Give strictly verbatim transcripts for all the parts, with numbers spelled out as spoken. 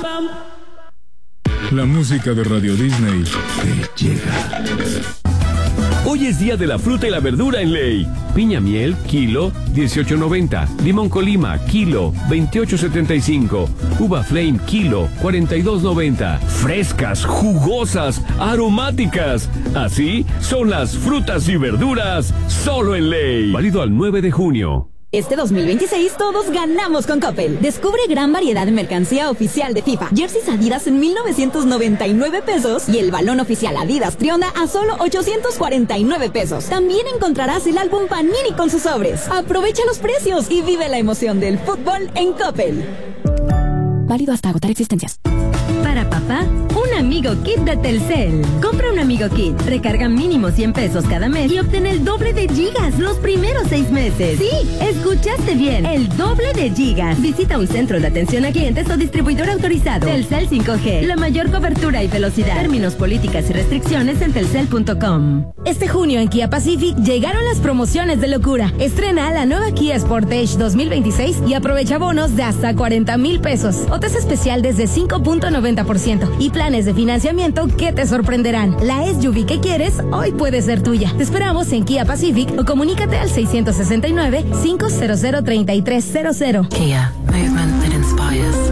La música de Radio Disney te llega. Hoy es día de la fruta y la verdura en Ley. Piña miel, kilo, dieciocho noventa. Limón Colima, kilo, veintiocho setenta y cinco. Uva Flame, kilo, cuarenta y dos noventa. Frescas, jugosas, aromáticas. Así son las frutas y verduras solo en Ley. Válido al nueve de junio. Este dos mil veintiséis todos ganamos con Coppel. Descubre gran variedad de mercancía oficial de FIFA. Jerseys Adidas en mil novecientos noventa y nueve pesos y el balón oficial Adidas Trionda a solo ochocientos cuarenta y nueve pesos. También encontrarás el álbum Panini con sus sobres. Aprovecha los precios y vive la emoción del fútbol en Coppel. Válido hasta agotar existencias. Para papá, un Amigo Kit de Telcel. Compra un Amigo Kit, recarga mínimo cien pesos cada mes y obtén el doble de gigas los primeros seis meses. Sí, escuchaste bien, el doble de gigas. Visita un centro de atención a clientes o distribuidor autorizado. Telcel cinco G, la mayor cobertura y velocidad. Términos, políticas y restricciones en telcel punto com. Este junio en Kia Pacific llegaron las promociones de locura. Estrena la nueva Kia Sportage dos mil veintiséis y aprovecha bonos de hasta cuarenta mil pesos. O tasa especial desde cinco punto noventa por ciento y planes de financiamiento que te sorprenderán. La S U V que quieres hoy puede ser tuya. Te esperamos en Kia Pacific o comunícate al seiscientos sesenta y nueve, quinientos, treinta y tres cero cero. Kia, movement that inspires.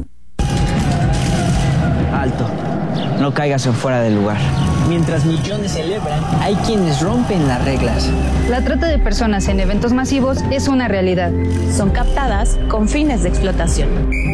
Alto, no caigas en fuera del lugar. Mientras millones celebran, hay quienes rompen las reglas. La trata de personas en eventos masivos es una realidad. Son captadas con fines de explotación.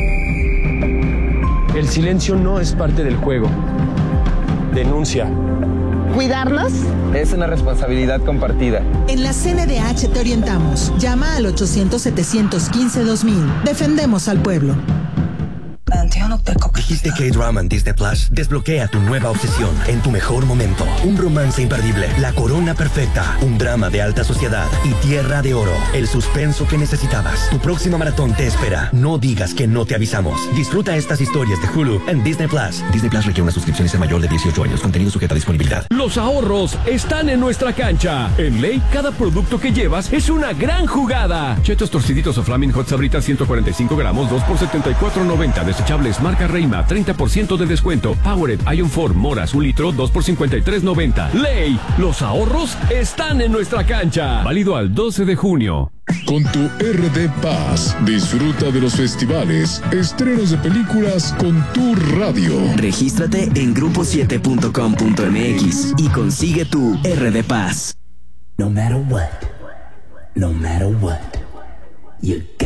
El silencio no es parte del juego. Denuncia. ¿Cuidarnos? Es una responsabilidad compartida. En la C N D H te orientamos. Llama al ochocientos, setecientos quince, dos mil. Defendemos al pueblo. Dijiste K-Drama en Disney Plus. Desbloquea tu nueva obsesión en tu mejor momento. Un romance imperdible, la corona perfecta, un drama de alta sociedad y Tierra de Oro. El suspenso que necesitabas. Tu próxima maratón te espera. No digas que no te avisamos. Disfruta estas historias de Hulu en Disney Plus. Disney Plus requiere una suscripción y ser mayor de dieciocho años. Contenido sujeto a disponibilidad. Los ahorros están en nuestra cancha. En Ley, cada producto que llevas es una gran jugada. Chetos torciditos o Flaming Hot Sabritas ciento cuarenta y cinco gramos, dos por setenta y cuatro noventa. Desechables marca Reima, treinta por ciento de descuento. Powered Ion cuatro Moras, un litro, dos por cincuenta y tres noventa. Ley, los ahorros están en nuestra cancha. Válido al doce de junio. Con tu R D Paz, disfruta de los festivales, estrenos de películas con tu radio. Regístrate en grupo siete punto com punto m x y consigue tu R D Paz. No matter what, no matter what, you got